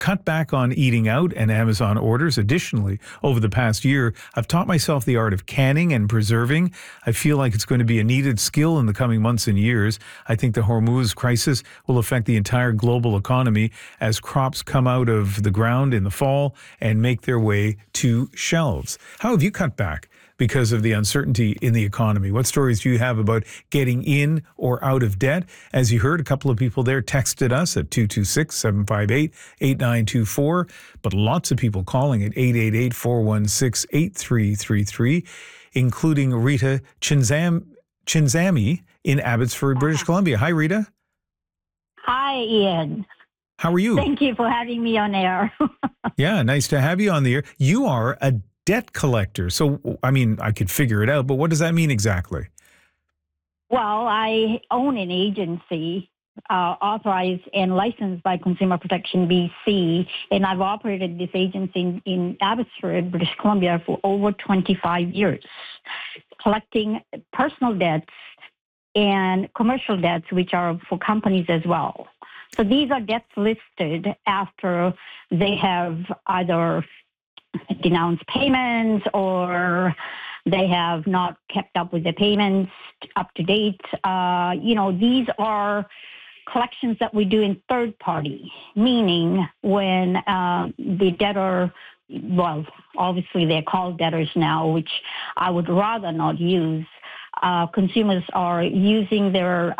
cut back on eating out and Amazon orders. Additionally, over the past year, I've taught myself the art of canning and preserving. I feel like it's going to be a needed skill in the coming months and years. I think the Hormuz crisis will affect the entire global economy as crops come out of the ground in the fall and make their way to shelves. How have you cut back because of the uncertainty in the economy? What stories do you have about getting in or out of debt? As you heard, a couple of people there texted us at 226-758-8924, but lots of people calling at 888-416-8333, including Rita Chinzami in Abbotsford, British Columbia. Hi, Rita. Hi, Ian. How are you? Thank you for having me on air. Yeah, nice to have you on the air. You are a debt collector. So, I mean, I could figure it out, but what does that mean exactly? Well, I own an agency authorized and licensed by Consumer Protection BC, and I've operated this agency in Abbotsford, British Columbia for over 25 years, collecting personal debts and commercial debts, which are for companies as well. So these are debts listed after they have either denounced payments or they have not kept up with the payments up to date. These are collections that we do in third party, meaning when the debtor, well, obviously they're called debtors now, which I would rather not use. Consumers are using their,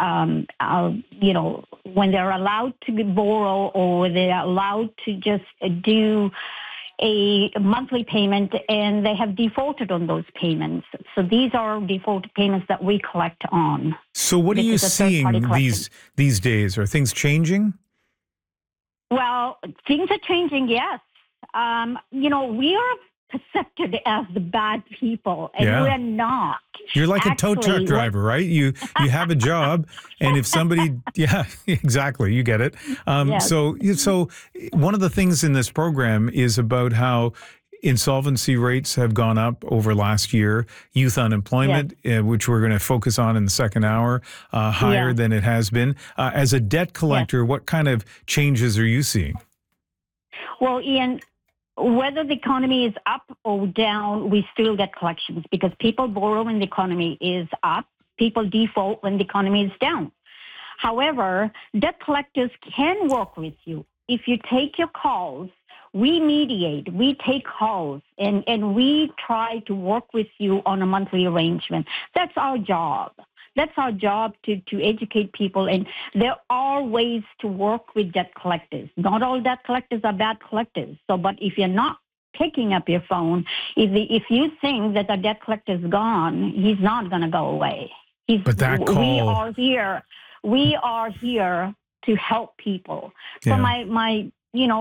when they're allowed to borrow or they're allowed to just do a monthly payment and they have defaulted on those payments. So these are defaulted payments that we collect on. So what are you seeing these days? Are things changing? Well, things are changing, yes. We are accepted as the bad people, and we're not. You're like a tow truck driver, right? You have a job, and if somebody, yeah, exactly, you get it. Yes. So one of the things in this program is about how insolvency rates have gone up over last year, youth unemployment, which we're going to focus on in the second hour, higher than it has been. As a debt collector, what kind of changes are you seeing? Well, Ian, whether the economy is up or down, we still get collections because people borrow when the economy is up. People default when the economy is down. However, debt collectors can work with you. If you take your calls, we mediate, we take calls, and we try to work with you on a monthly arrangement. That's our job. That's our job to educate people. And there are ways to work with debt collectors. Not all debt collectors are bad collectors. But if you're not picking up your phone, if you think that the debt collector's gone, he's not going to go away. But that call... We are here to help people. So my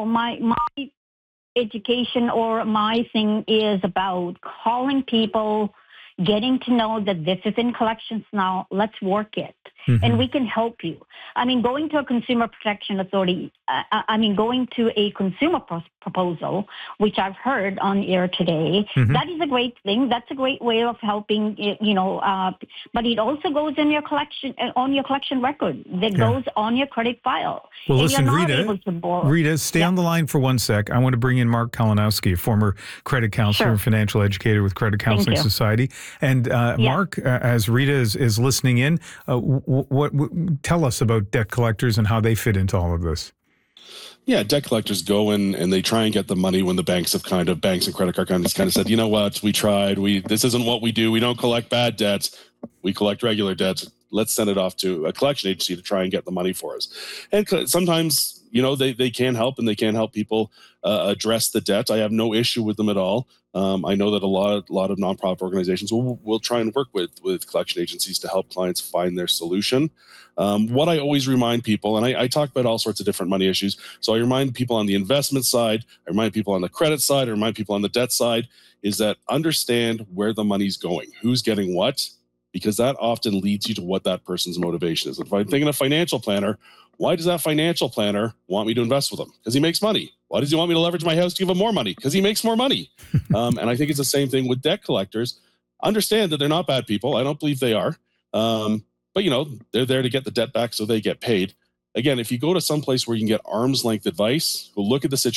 education or my thing is about calling people, getting to know that this is in collections now, let's work it. Mm-hmm. And we can help you. I mean, going to a Consumer Protection Authority, going to a consumer proposal, which I've heard on air today, that is a great thing. That's a great way of helping, but it also goes in your collection, on your collection record. That goes on your credit file. Well, listen, Rita, stay on the line for 1 sec. I want to bring in Mark Kalinowski, a former credit counselor and financial educator with Credit Counseling Society. And Mark, as Rita is listening in, tell us about debt collectors and how they fit into all of this. Yeah, debt collectors go in and they try and get the money when the banks and credit card companies kind of said, you know what, we tried. This isn't what we do. We don't collect bad debts. We collect regular debts. Let's send it off to a collection agency to try and get the money for us. And sometimes, they can help and they can help people address the debt. I have no issue with them at all. I know that a lot of nonprofit organizations will try and work with collection agencies to help clients find their solution. What I always remind people, and I talk about all sorts of different money issues, so I remind people on the investment side, I remind people on the credit side, I remind people on the debt side, is that understand where the money's going, who's getting what, because that often leads you to what that person's motivation is. If I'm thinking a financial planner, why does that financial planner want me to invest with him? Because he makes money. Why does he want me to leverage my house to give him more money? Because he makes more money. And I think it's the same thing with debt collectors. Understand that they're not bad people. I don't believe they are. But, they're there to get the debt back so they get paid. Again, if you go to some place where you can get arm's length advice, go look at the situation.